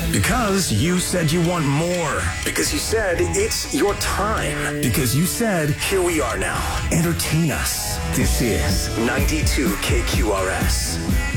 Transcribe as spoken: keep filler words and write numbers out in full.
Because you said you want more. Because you said it's your time. Because you said, here we are now. Entertain us. This is ninety-two K Q R S.